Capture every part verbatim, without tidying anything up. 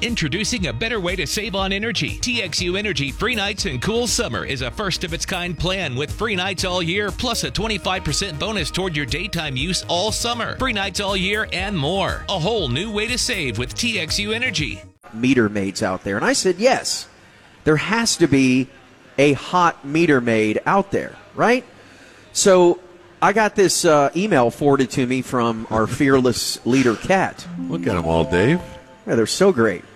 Introducing a better way to save on energy. T X U Energy Free Nights and Cool Summer is a first-of-its-kind plan with free nights all year, plus a twenty-five percent bonus toward your daytime use all summer. Free nights all year and more. A whole new way to save with T X U Energy. Meter maids out there. And I said, yes, there has to be a hot meter maid out there, right? So I got this uh, email forwarded to me from our fearless leader, Kat. Look at them all, Dave. Yeah, they're so great.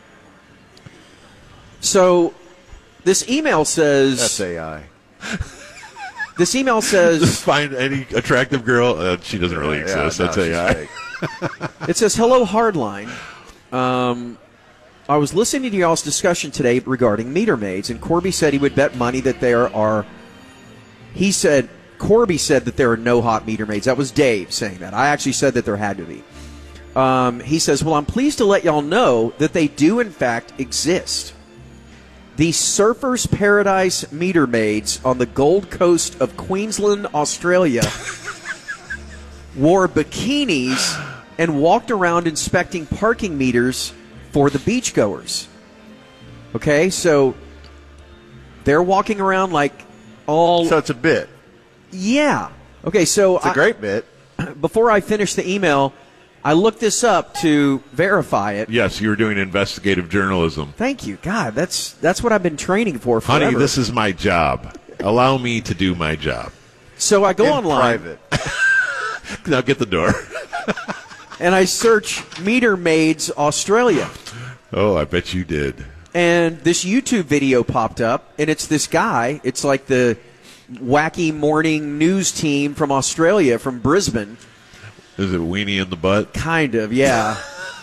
So this email says... That's A I. This email says... Just find any attractive girl. Uh, she doesn't really Yeah, exist. no, That's A I. It says, hello, Hardline. Um, I was listening to y'all's discussion today regarding meter maids, and Corby said he would bet money that there are... He said... Corby said that there are no hot meter maids. That was Dave saying that. I actually said that there had to be. Um, he says, well, I'm pleased to let y'all know that they do, in fact, exist. The Surfers Paradise meter maids on the Gold Coast of Queensland, Australia, wore bikinis and walked around inspecting parking meters for the beachgoers. Okay, so they're walking around like all... So it's a bit. Yeah. Okay, so... It's a I, great bit. Before I finish the email, I looked this up to verify it. Yes, you were doing investigative journalism. Thank you. God, that's that's what I've been training for forever. Honey, this is my job. Allow me to do my job. So I go In online. private. Now get the door. And I search Meter Maids Australia. Oh, I bet you did. And this YouTube video popped up, and it's this guy. It's like the wacky morning news team from Australia, from Brisbane. Is it weenie in the butt? Kind of, yeah.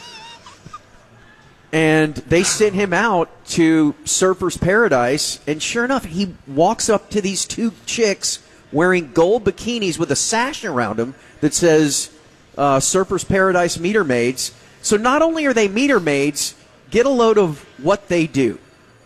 And they sent him out to Surfers Paradise, and sure enough, he walks up to these two chicks wearing gold bikinis with a sash around them that says uh, Surfers Paradise Meter Maids. So not only are they meter maids, get a load of what they do.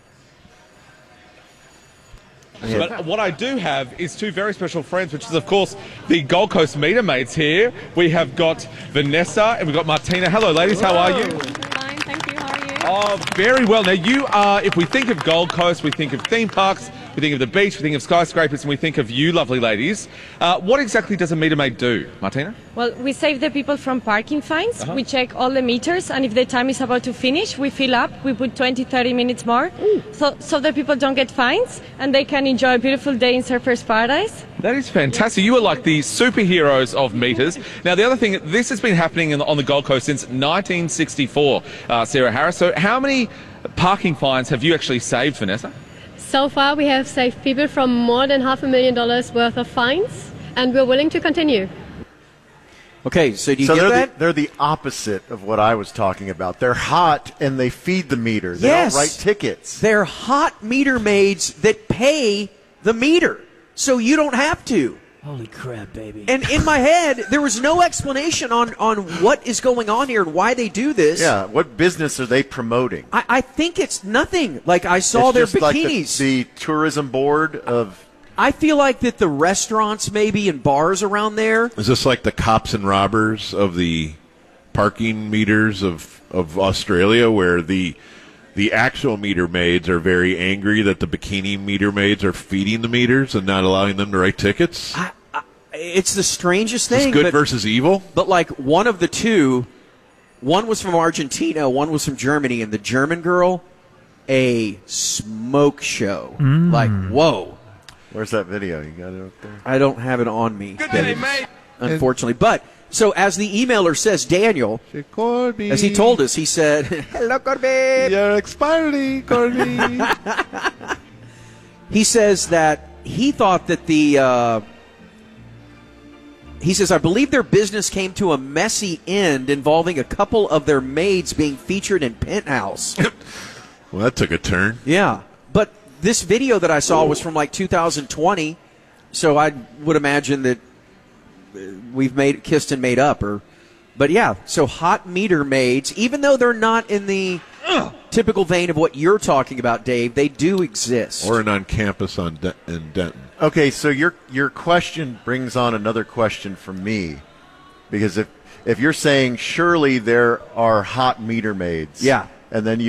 But what I do have is two very special friends, which is, of course, the Gold Coast Meter Maids here. We have got Vanessa and we've got Martina. Hello, ladies. How are you? Fine, thank you. How are you? Oh, very well. Now, you are, if we think of Gold Coast, we think of theme parks, we think of the beach, we think of skyscrapers, and we think of you, lovely ladies. Uh, what exactly does a meter maid do, Martina? Well, we save the people from parking fines. Uh-huh. We check all the meters, and if the time is about to finish, we fill up. We put twenty, thirty minutes more, so so the people don't get fines, and they can enjoy a beautiful day in Surfers Paradise. That is fantastic. You are like the superheroes of meters. Now, the other thing, this has been happening in, on the Gold Coast since nineteen sixty-four, uh, Sarah Harris. So how many parking fines have you actually saved, Vanessa? So far, we have saved people from more than half a million dollars worth of fines, and we're willing to continue. Okay, so do you so get they're that? The, they're the opposite of what I was talking about. They're hot and they feed the meter. They Yes. don't write tickets. They're hot meter maids that pay the meter, so you don't have to. Holy crap, baby. And in my head, there was no explanation on, on what is going on here and why they do this. Yeah, what business are they promoting? I, I think it's nothing. Like, I saw It's their just like the- bikinis. the tourism board of... I feel like that the restaurants maybe and bars around there. Is this like the cops and robbers of the parking meters of, of Australia, where the the actual meter maids are very angry that the bikini meter maids are feeding the meters and not allowing them to write tickets? I, I, it's the strangest Is thing. this good but, versus evil? But like one of the two, one was from Argentina, one was from Germany, and the German girl, a smoke show. Mm. Like, whoa. Where's that video? You got it up there? I don't have it on me. Unfortunately. But, so as the emailer says, Daniel, Corby. as he told us, he said, hello, Corby. You're expiring, Corby. He says that he thought that the, uh, he says, I believe their business came to a messy end involving a couple of their maids being featured in Penthouse. Well, that took a turn. Yeah. But this video that I saw was from like two thousand twenty, so I would imagine that we've made kissed and made up. Or, But yeah, so hot meter maids, even though they're not in the typical vein of what you're talking about, Dave, they do exist. Or an on campus on De- in Denton. Okay, so your your question brings on another question from me, because if if you're saying surely there are hot meter maids, Yeah. and then you